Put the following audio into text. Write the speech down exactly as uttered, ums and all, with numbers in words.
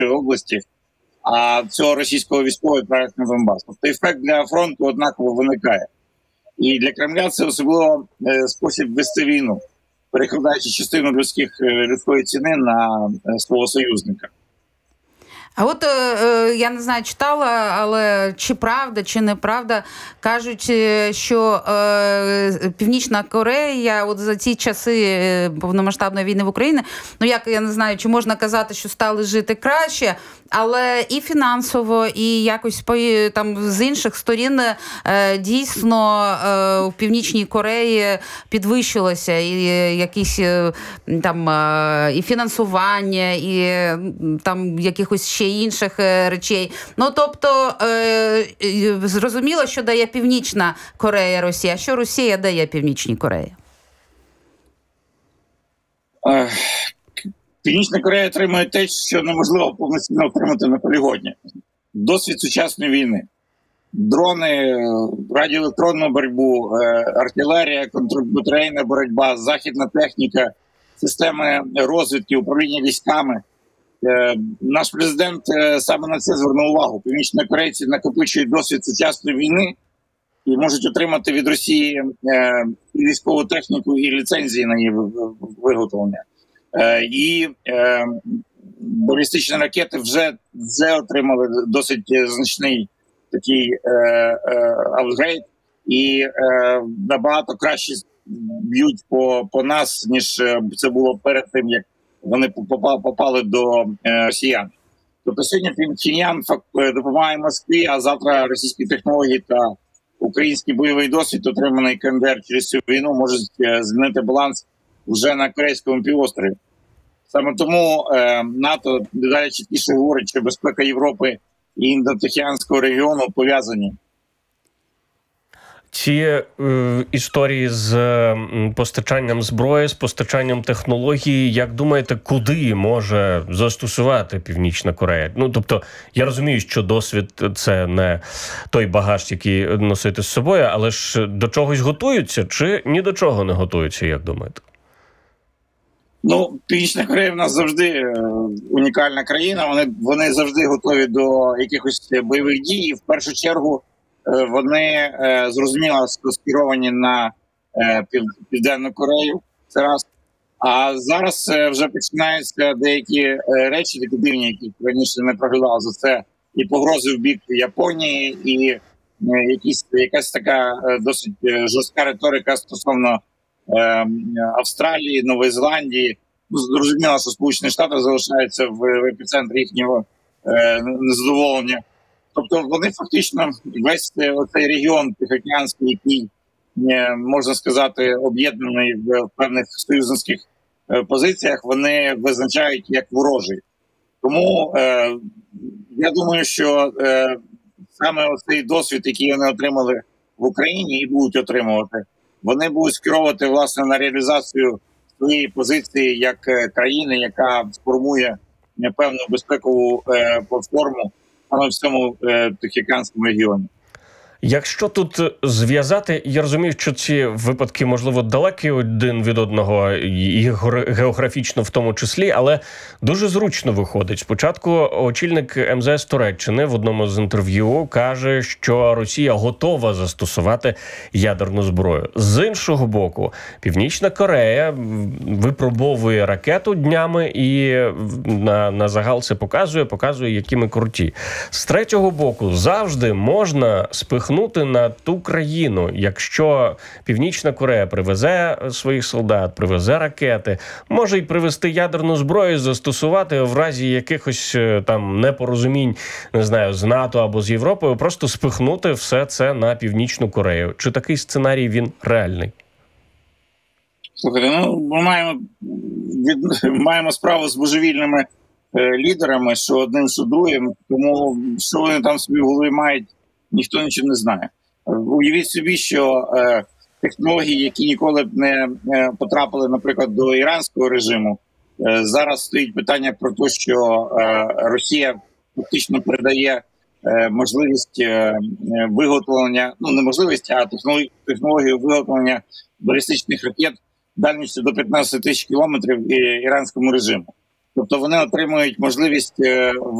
області, а цього російського військового відправляють на Донбас. Тобто ефект для фронту однаково виникає. І для Кремля це особливо е, спосіб вести війну, перекладаючи частину людських, людської ціни на е, свого союзника. А от, е, я не знаю, читала, але чи правда, чи неправда, кажуть, що е, Північна Корея от за ці часи повномасштабної війни в Україні, ну як, я не знаю, чи можна казати, що стали жити краще, але і фінансово, і якось по, там з інших сторін е, дійсно е, в Північній Кореї підвищилося і якісь е, там е, і фінансування, і там якихось ще інших е, речей. Ну, тобто, е, зрозуміло, що дає Північна Корея Росія. А що Росія дає Північній Кореї? Е, Північна Корея отримує те, що неможливо повноцінно отримати на полігоні. Досвід сучасної війни. Дрони, радіоелектронну боротьбу, артилерія, контрбатарейна боротьба, західна техніка, системи розвідки, управління військами. Наш президент саме на це звернув увагу. Північні корейці накопичують досвід сучасної війни і можуть отримати від Росії і військову техніку, і ліцензії на її виготовлення. І балістичні ракети вже, вже отримали досить значний такий апгрейд, і е, набагато краще б'ють по, по нас, ніж це було перед тим, як вони попали, попали до е, росіян. Тобто сьогодні Пхеньян допомагає Москві, а завтра російські технології та український бойовий досвід, отриманий КНДР через цю війну, можуть змінити баланс вже на Корейському півострові. Саме тому е, НАТО дедалі чіткіше говорить, що безпека Європи і Індотихоокеанського регіону пов'язані. Ці е, історії з е, постачанням зброї, з постачанням технологій, як думаєте, куди може застосувати Північна Корея? Ну, тобто, я розумію, що досвід – це не той багаж, який носити з собою, але ж до чогось готуються чи ні до чого не готуються, як думаєте? Ну, Північна Корея в нас завжди унікальна країна, вони, вони завжди готові до якихось бойових дій, і в першу чергу вони, зрозуміло, скеровані на Південну Корею, це раз. А зараз вже починаються деякі речі, такі дивні, які раніше не проглядали за це, і погрози в бік Японії, і якісь, якась така досить жорстка риторика стосовно Австралії, Нової Зеландії. Зрозуміло, що Сполучені Штати залишаються в епіцентрі їхнього е, незадоволення. Тобто вони фактично, весь цей регіон Тихоокеанський, який, е, можна сказати, об'єднаний в певних союзницьких е, позиціях, вони визначають як ворожий. Тому е, я думаю, що е, саме цей досвід, який вони отримали в Україні і будуть отримувати, вони будуть скеровувати, власне, на реалізацію своєї позиції як країни, яка сформує певну безпекову е, платформу саме в цьому е, Тихоокеанському регіоні. Якщо тут зв'язати, я розумію, що ці випадки, можливо, далекі один від одного, і географічно в тому числі, але дуже зручно виходить. Спочатку очільник ем зе ес Туреччини в одному з інтерв'ю каже, що Росія готова застосувати ядерну зброю. З іншого боку, Північна Корея випробовує ракету днями і на, на загал це показує, показує, які ми круті. З третього боку, завжди можна спихнути на ту країну, якщо Північна Корея привезе своїх солдат, привезе ракети, може й привезти ядерну зброю, застосувати в разі якихось там непорозумінь, не знаю, з НАТО або з Європою, просто спихнути все це на Північну Корею. Чи такий сценарій, він реальний? Слухайте, ну, ми маємо, від, маємо справу з божевільними е, лідерами, що одним, що другим, тому що вони там собі в голові мають, ніхто нічого не знає. Уявіть собі, що е, технології, які ніколи б не е, потрапили, наприклад, до іранського режиму, е, зараз стоїть питання про те, що е, Росія фактично передає е, можливість е, виготовлення, ну не можливість, а технологію, технологію виготовлення балістичних ракет дальністю до п'ятнадцять тисяч кілометрів іранському режиму. Тобто вони отримують можливість е,